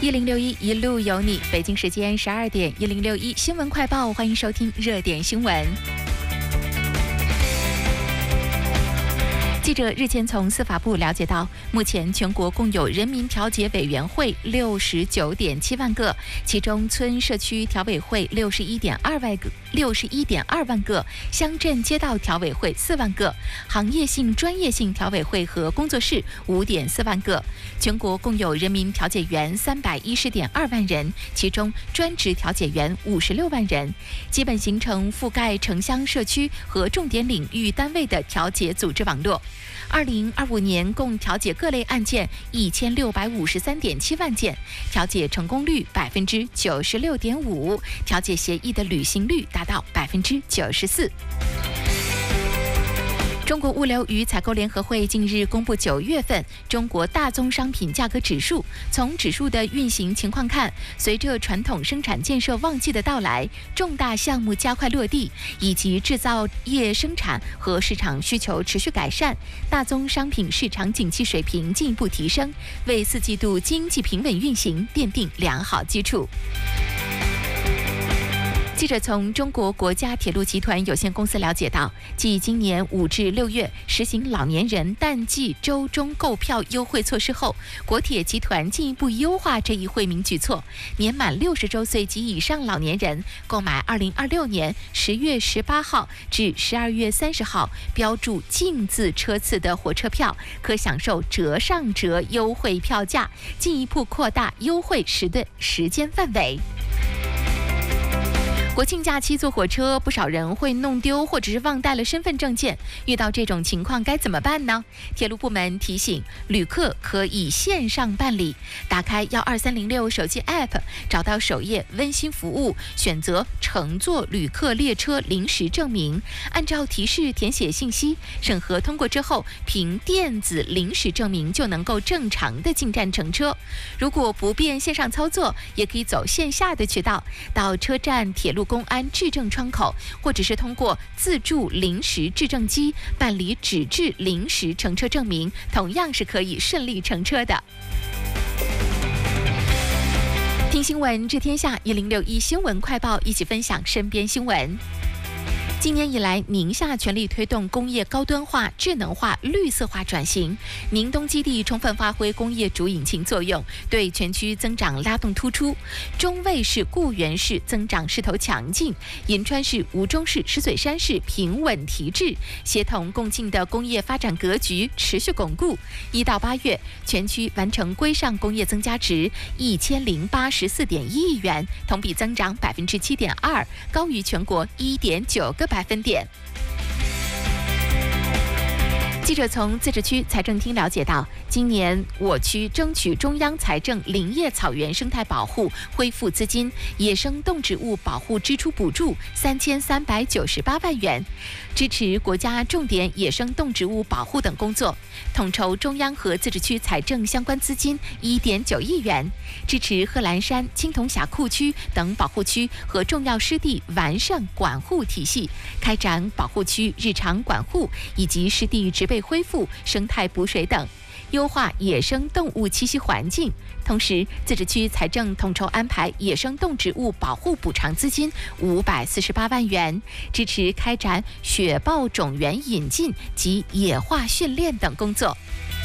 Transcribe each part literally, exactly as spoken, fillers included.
一零六一一路有你，北京时间十二点，一零六一新闻快报，欢迎收听热点新闻。记者日前从司法部了解到，目前全国共有人民调解委员会六十九点七万个，其中村社区调委会六十一点二万个，六十一点二万个，乡镇街道调委会四万个，行业性、专业性调委会和工作室五点四万个。全国共有人民调解员三百一十点二万人，其中专职调解员五十六万人，基本形成覆盖城乡社区和重点领域单位的调解组织网络。二零二五年共调解各类案件一千六百五十三点七万件，调解成功率百分之九十六点五，调解协议的履行率达到百分之九十四。中国物流与采购联合会近日公布九月份中国大宗商品价格指数。从指数的运行情况看，随着传统生产建设旺季的到来，重大项目加快落地，以及制造业生产和市场需求持续改善，大宗商品市场景气水平进一步提升，为四季度经济平稳运行奠定良好基础。记者从中国国家铁路集团有限公司了解到，继今年五至六月实行老年人淡季周中购票优惠措施后，国铁集团进一步优化这一惠民举措。年满六十周岁及以上老年人购买二零二六年十月十八号至十二月三十号标注净字车次的火车票，可享受折上折优惠票价，进一步扩大优惠时的时间范围。国庆假期坐火车，不少人会弄丢或者是忘带了身份证件。遇到这种情况该怎么办呢？铁路部门提醒旅客可以线上办理，打开幺二三零六手机 A P P， 找到首页温馨服务，选择乘坐旅客列车临时证明，按照提示填写信息，审核通过之后，凭电子临时证明就能够正常的进站乘车。如果不便线上操作，也可以走线下的渠道，到车站铁路公安质证窗口，或者是通过自助临时质证机办理纸质临时乘车证明，同样是可以顺利乘车的。听新闻知天下，一零六一新闻快报，一起分享身边新闻。今年以来，宁夏全力推动工业高端化、智能化、绿色化转型。宁东基地充分发挥工业主引擎作用，对全区增长拉动突出。中卫市、固原市增长势头强劲，银川市、吴忠市、石嘴山市平稳提质，协同共进的工业发展格局持续巩固。一到八月，全区完成规上工业增加值一千零八十四点一亿元，同比增长百分之七点二，高于全国一点九个百分点。记者从自治区财政厅了解到，今年我区争取中央财政林业草原生态保护恢复资金、野生动植物保护支出补助三千三百九十八万元，支持国家重点野生动植物保护等工作，统筹中央和自治区财政相关资金一点九亿元，支持贺兰山、青铜峡库区等保护区和重要湿地完善管护体系，开展保护区日常管护以及湿地植被恢复、生态补水等，优化野生动物栖息环境。同时，自治区财政统筹安排野生动植物保护补偿资金五百四十八万元，支持开展雪豹种源引进及野化训练等工作。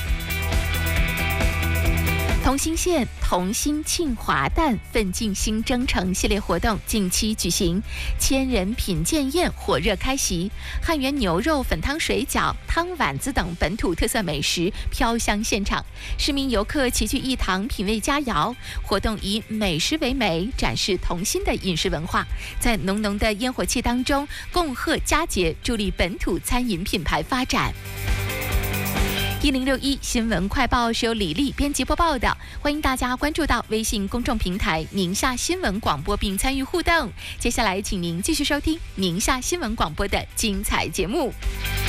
同心县同心庆华诞奋进新征程系列活动近期举行，千人品鉴宴火热开席，汉源牛肉、粉汤水饺、汤碗子等本土特色美食飘香现场，市民游客齐聚一堂品味佳肴。活动以美食为美，展示同心的饮食文化，在浓浓的烟火气当中共贺佳节，助力本土餐饮品牌发展。一零六一新闻快报是由李丽编辑播报的，欢迎大家关注到微信公众平台宁夏新闻广播并参与互动。接下来请您继续收听宁夏新闻广播的精彩节目。